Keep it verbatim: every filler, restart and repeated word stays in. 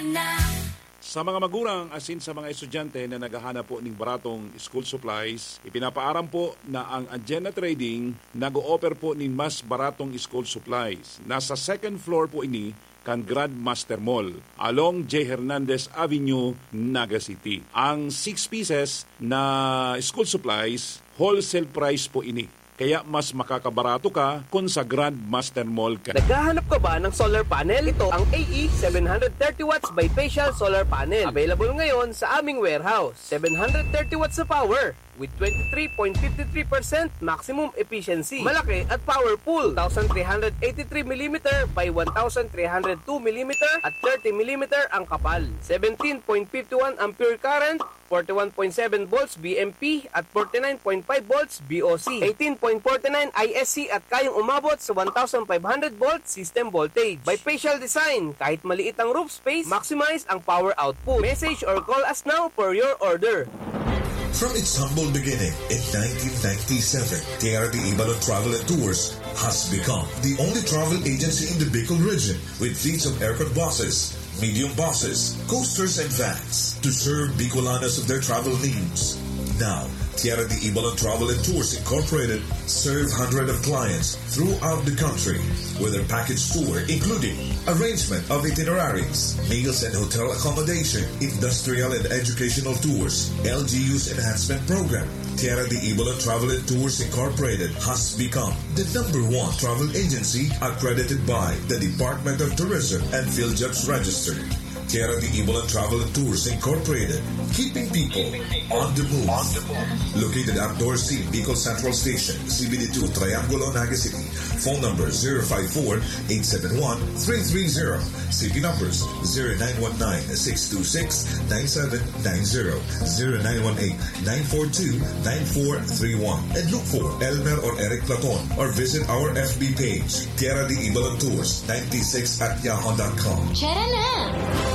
Sa mga magulang asin sa mga estudyante na naghahanap po ng baratong school supplies, ipinapaaram po na ang Agena Trading nag-o-offer po ng mas baratong school supplies. Nasa second floor po ini kan Grand Master Mall along J. Hernandez Avenue, Naga City. Ang six pieces na school supplies, wholesale price po ini. Kaya mas makakabarato ka kung sa Grand Master Mall ka. Naghahanap ka ba ng solar panel? Ito ang A E seven thirty watts bifacial solar panel. Available ngayon sa aming warehouse. seven thirty watts sa power with twenty-three point five three percent maximum efficiency. Malaki at powerful. two thousand three hundred eighty-three millimeter by one thousand three hundred two millimeter at thirty millimeter ang kapal. seventeen point five one ampere current, forty-one point seven volts B M P at forty-nine point five volts B O C. eighteen point four nine I S C at kayang umabot sa one thousand five hundred volts system voltage. Bifacial design, kahit maliit ang roof space, maximize ang power output. Message or call us now for your order. From its humble beginning in nineteen ninety-seven, T R D Ibalon Travel and Tours has become the only travel agency in the Bicol region with fleets of aircraft buses, medium buses, coasters, and vans to serve Bicolanos of their travel needs. Now, T R D Ibalon Travel and Tours Incorporated serve hundreds of clients throughout the country with their package tour including arrangement of itineraries, meals and hotel accommodation, industrial and educational tours, L G U's enhancement program. T R D Ibalon Travel and Tours Incorporated has become the number one travel agency accredited by the Department of Tourism and PhilJobs registered. T R D Ibalon Travel and Tours Incorporated, keeping people on the move. Located outdoor C, Bicol Central Station, C B D two, Triangulo, Naga City. Phone number zero five four, eight seven one, three three zero. C P numbers zero nine one nine, six two six, nine seven nine zero, zero nine one eight, nine four two, nine four three one. And look for Elmer or Eric Platon or visit our F B page, T R D Ibalon Tours ninety-six at yahoo dot com. Tara na!